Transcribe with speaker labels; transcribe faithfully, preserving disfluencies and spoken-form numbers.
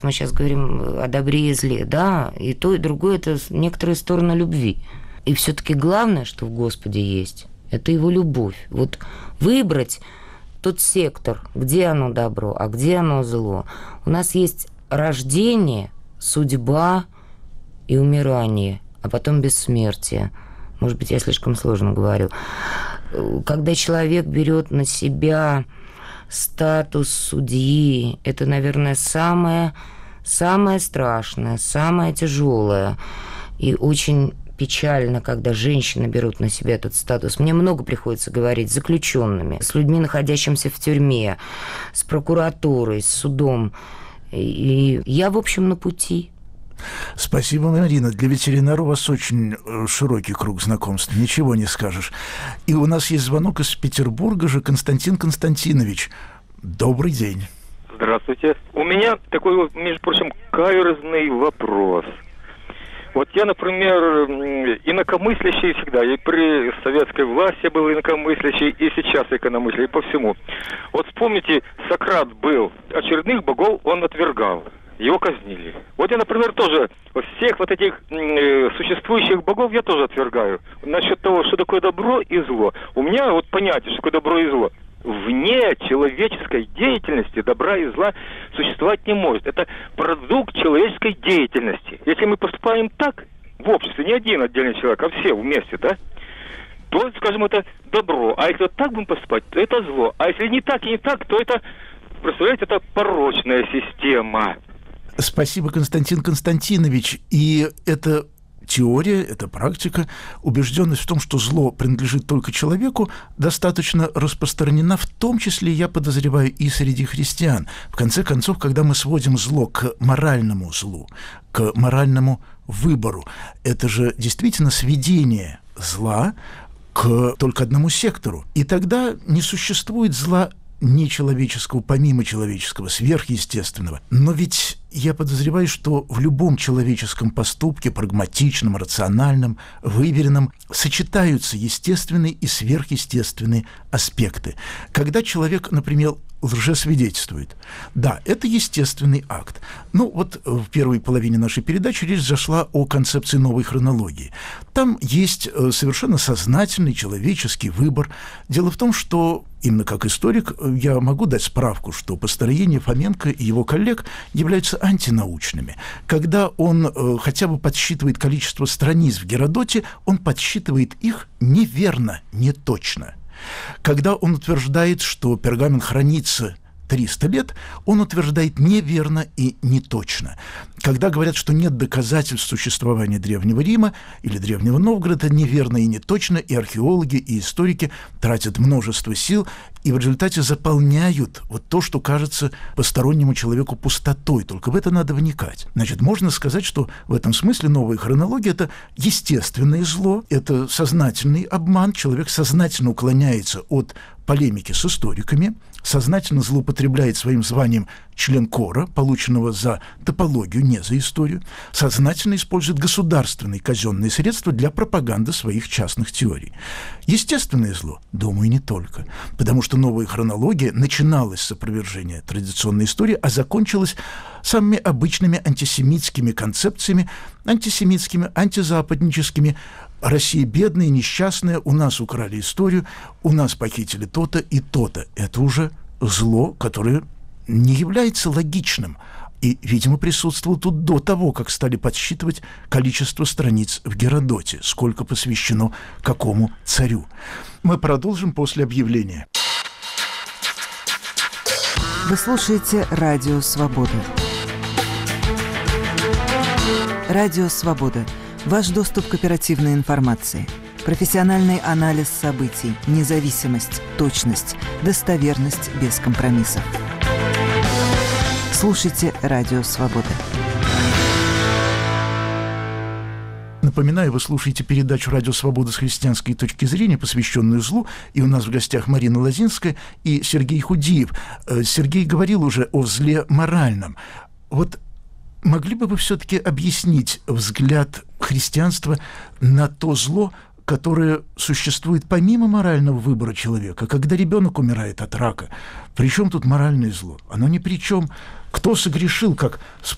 Speaker 1: Мы сейчас говорим о добре и зле, да, и то, и другое – это некоторая сторона любви. И все-таки главное, что в Господе есть, это Его любовь. Вот выбрать тот сектор, где оно добро, а где оно зло. У нас есть рождение, судьба и умирание, а потом бессмертие. Может быть, я слишком сложно говорю. Когда человек берет на себя статус судьи, это, наверное, самое, самое страшное, самое тяжелое. И очень печально, когда женщины берут на себя этот статус. Мне много приходится говорить с заключенными, с людьми, находящимися в тюрьме, с прокуратурой, с судом. И я, в общем, на пути.
Speaker 2: Спасибо, Марина. Для ветеринара у вас очень широкий круг знакомств, ничего не скажешь. И у нас есть звонок из Петербурга же. Константин Константинович, добрый день.
Speaker 3: Здравствуйте. У меня такой, между прочим, каверзный вопрос. Вот я, например, инакомыслящий всегда, и при советской власти был инакомыслящий, и сейчас инакомыслящий, по всему. Вот вспомните, Сократ был, очередных богов он отвергал. Его казнили. Вот я, например, тоже всех вот этих э, существующих богов я тоже отвергаю. Насчет того, что такое добро и зло. У меня вот понятие, что такое добро и зло. Вне человеческой деятельности добра и зла существовать не может. Это продукт человеческой деятельности. Если мы поступаем так в обществе, не один отдельный человек, а все вместе, да, то, скажем, это добро. А если вот так будем поступать, то это зло. А если не так и не так, то это, представляете, это порочная система.
Speaker 2: Спасибо, Константин Константинович. И это теория, это практика, убежденность в том, что зло принадлежит только человеку, достаточно распространена, в том числе, я подозреваю, и среди христиан. В конце концов, когда мы сводим зло к моральному злу, к моральному выбору, это же действительно сведение зла к только одному сектору. И тогда не существует зла нечеловеческого, помимо человеческого, сверхъестественного. Но ведь я подозреваю, что в любом человеческом поступке, прагматичном, рациональном, выверенном, сочетаются естественные и сверхъестественные аспекты. Когда человек, например, лжесвидетельствует, да, это естественный акт. Ну, вот в первой половине нашей передачи речь зашла о концепции новой хронологии. Там есть совершенно сознательный человеческий выбор. Дело в том, что именно как историк я могу дать справку, что построение Фоменко и его коллег являются антинаучными. Когда он э, хотя бы подсчитывает количество страниц в Геродоте, он подсчитывает их неверно, неточно. Когда он утверждает, что пергамент хранится триста лет, он утверждает неверно и неточно. Когда говорят, что нет доказательств существования Древнего Рима или Древнего Новгорода, неверно и неточно, и археологи, и историки тратят множество сил и в результате заполняют вот то, что кажется постороннему человеку пустотой. Только в это надо вникать. Значит, можно сказать, что в этом смысле новая хронология – это естественное зло, это сознательный обман. Человек сознательно уклоняется от полемики с историками, сознательно злоупотребляет своим званием член кора, полученного за топологию, не за историю, сознательно использует государственные казенные средства для пропаганды своих частных теорий. Естественное зло? Думаю, не только. Потому что новая хронология начиналась с опровержения традиционной истории, а закончилась самыми обычными антисемитскими концепциями, антисемитскими, антизападническими. Россия бедная, несчастная, у нас украли историю, у нас похитили то-то и то-то. Это уже зло, которое не является логичным. И, видимо, присутствовало тут до того, как стали подсчитывать количество страниц в Геродоте, сколько посвящено какому царю. Мы продолжим после объявления.
Speaker 4: Вы слушаете «Радио Свобода». «Радио Свобода». Ваш доступ к оперативной информации. Профессиональный анализ событий, независимость, точность, достоверность без компромиссов. Слушайте «Радио Свобода».
Speaker 2: Напоминаю, вы слушаете передачу «Радио Свобода» с христианской точки зрения, посвященную злу. И у нас в гостях Марина Лозинская и Сергей Худиев. Сергей говорил уже о зле моральном. Вот могли бы вы все-таки объяснить взгляд христианства на то зло, которое существует помимо морального выбора человека? Когда ребенок умирает от рака, при чем тут моральное зло? Оно ни при чем. Кто согрешил, как